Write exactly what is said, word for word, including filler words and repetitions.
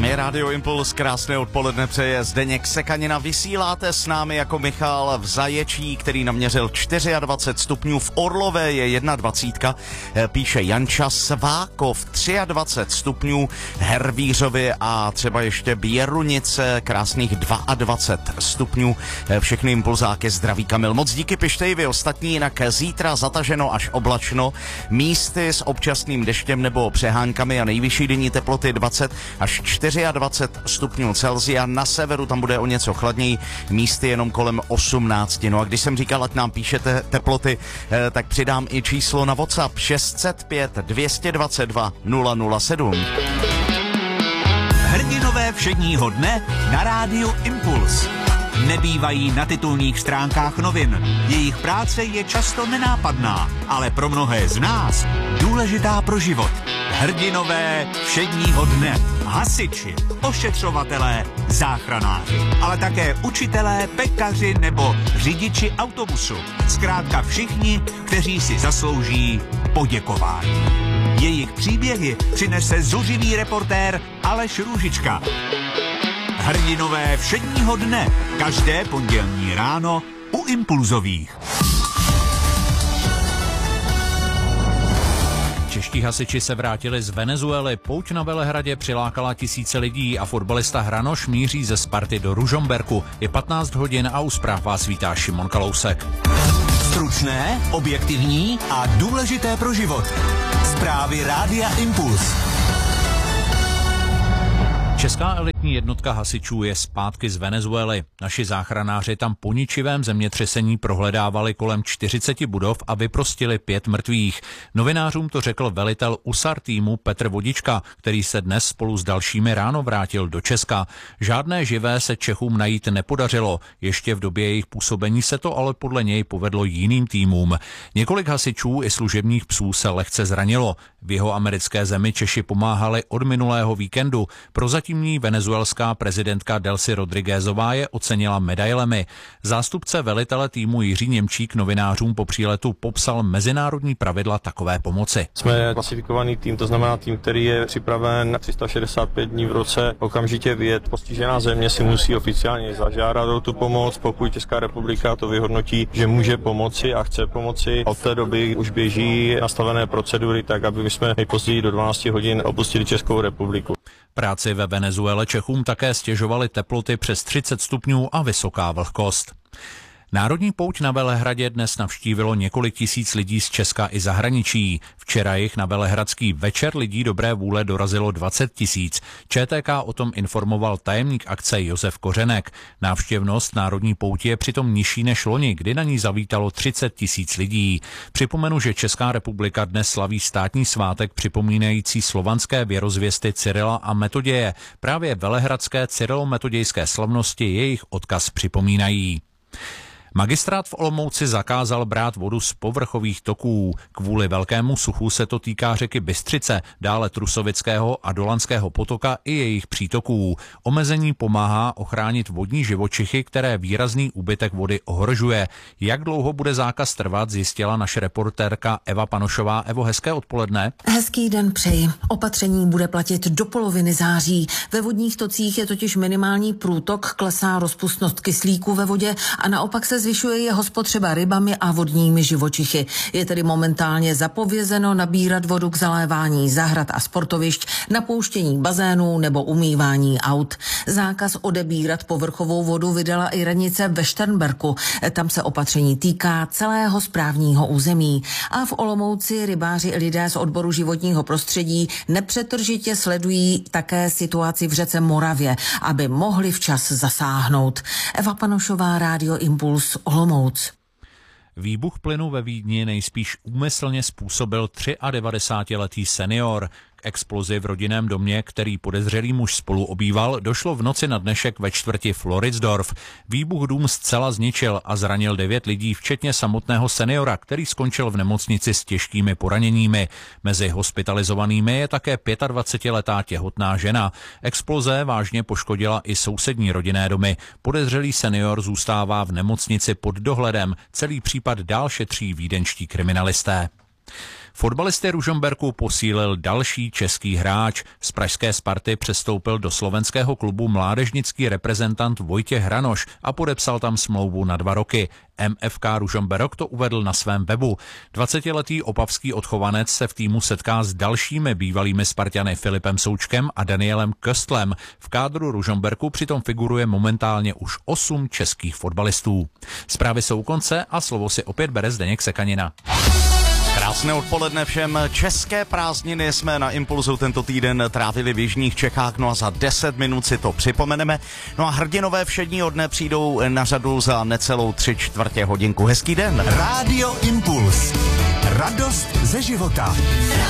Tam je Radio Impuls, krásné odpoledne přeje Zdeněk Sekanina. Vysíláte s námi jako Michal v Zaječí, který naměřil dvacet čtyři stupňů, v Orlové je dvacet jedna, píše Janča. Svákov dvacet tři stupňů, Hervířově a třeba ještě Běrunice, krásných dvacet dva stupňů. Všechny impulzáky zdraví Kamil. Moc díky, pište i vy ostatní, jinak zítra zataženo až oblačno, místy s občasným deštěm nebo přehánkami a nejvyšší denní teploty dvacet až dvacet čtyři stupňů Celsia. Na severu tam bude o něco chladněji, místy jenom kolem osmnáct. No a když jsem říkal, ať nám píšete teploty, eh, tak přidám i číslo na WhatsApp šest set pět dvě dva dva nula nula sedm. Hrdinové všedního dne na rádiu Impuls. Nebývají na titulních stránkách novin. Jejich práce je často nenápadná, ale pro mnohé z nás důležitá pro život. Hrdinové všedního dne. Hasiči, ošetřovatelé, záchranáři, ale také učitelé, pekaři nebo řidiči autobusu. Zkrátka všichni, kteří si zaslouží poděkování. Jejich příběhy přinese zuřivý reportér Aleš Růžička. Hrdinové všedního dne, každé pondělní ráno u Impulzových. Čeští hasiči se vrátili z Venezuely, pouť na Velehradě přilákala tisíce lidí a fotbalista Hranoš míří ze Sparty do Ružomberku. Je patnáct hodin a u zpráv vás vítá Šimon Kalousek. Stručné, objektivní a důležité pro život. Zprávy Rádia Impuls. Česká elitní jednotka hasičů je zpátky z Venezuely. Naši záchranáři tam po ničivém zemětřesení prohledávali kolem čtyřicet budov a vyprostili pět mrtvých. Novinářům to řekl velitel U S A R týmu Petr Vodička, který se dnes spolu s dalšími ráno vrátil do Česka. Žádné živé se Čechům najít nepodařilo. Ještě v době jejich působení se to ale podle něj povedlo jiným týmům. Několik hasičů i služebních psů se lehce zranilo. V jeho americké zemi Češi pomáhali od minulého víkendu. Prozatímní venezuelská prezidentka Delcy Rodriguezová je ocenila medailemi. Zástupce velitele týmu Jiří Němčík novinářům po příletu popsal mezinárodní pravidla takové pomoci. Jsme klasifikovaný tým, to znamená tým, který je připraven tři sta šedesát pět dní v roce okamžitě vyjet. Postižená země si musí oficiálně zažádat o tu pomoc, pokud Česká republika to vyhodnotí, že může pomoci a chce pomoci. Od té doby už běží nastavené procedury tak, aby jsme nejpozději do dvanácti hodin opustili Českou republiku. Práci ve Venezuele Čechům také stěžovaly teploty přes třicet stupňů a vysoká vlhkost. Národní pouť na Velehradě dnes navštívilo několik tisíc lidí z Česka i zahraničí. Včera jich na velehradský večer lidí dobré vůle dorazilo dvacet tisíc. Č T K o tom informoval tajemník akce Josef Kořenek. Návštěvnost národní pouti je přitom nižší než loni, kdy na ní zavítalo třicet tisíc lidí. Připomenu, že Česká republika dnes slaví státní svátek připomínající slovanské věrozvěsty Cyrila a Metoděje. Právě velehradské cyrilometodějské slavnosti jejich odkaz připomínají. Magistrát v Olomouci zakázal brát vodu z povrchových toků. Kvůli velkému suchu se to týká řeky Bystřice, dále Trusovického a Dolanského potoka i jejich přítoků. Omezení pomáhá ochránit vodní živočichy, které výrazný úbytek vody ohrožuje. Jak dlouho bude zákaz trvat, zjistila naše reportérka Eva Panošová. Evo, hezké odpoledne. Hezký den přeji. Opatření bude platit do poloviny září. Ve vodních tocích je totiž minimální průtok, klesá rozpustnost kyslíku ve vodě a naopak se zvyšuje jeho spotřeba rybami a vodními živočichy. Je tedy momentálně zapovězeno nabírat vodu k zalévání zahrad a sportovišť, napouštění bazénů nebo umývání aut. Zákaz odebírat povrchovou vodu vydala i radnice ve Šternberku. Tam se opatření týká celého správního území. A v Olomouci rybáři i lidé z odboru životního prostředí nepřetržitě sledují také situaci v řece Moravě, aby mohli včas zasáhnout. Eva Panošová, Rádio Impuls, Olomouc. Výbuch plynu ve Vídni nejspíš úmyslně způsobil devadesátitříletý senior. K explozi v rodinném domě, který podezřelý muž spolu obýval, došlo v noci na dnešek ve čtvrti Floridsdorf. Výbuch dům zcela zničil a zranil devět lidí, včetně samotného seniora, který skončil v nemocnici s těžkými poraněními. Mezi hospitalizovanými je také dvacetiletá těhotná žena. Exploze vážně poškodila i sousední rodinné domy. Podezřelý senior zůstává v nemocnici pod dohledem. Celý případ dál šetří vídeňští kriminalisté. Fotbalisty Ružomberku posílil další český hráč. Z pražské Sparty přestoupil do slovenského klubu mládežnický reprezentant Vojtěch Hranoš a podepsal tam smlouvu na dva roky. M F K Ružomberok to uvedl na svém webu. dvacetiletý opavský odchovanec se v týmu setká s dalšími bývalými Sparťany Filipem Součkem a Danielem Köstlem. V kádru Ružomberku přitom figuruje momentálně už osm českých fotbalistů. Zprávy jsou u konce a slovo si opět bere Zdeněk Sekanina. Krásné odpoledne všem. České prázdniny jsme na Impulzu tento týden trávili v jižních Čechách, no a za deset minut si to připomeneme. No a hrdinové všedního dne přijdou na řadu za necelou tři čtvrtě hodinku. Hezký den. Rádio Impuls. Radost ze života.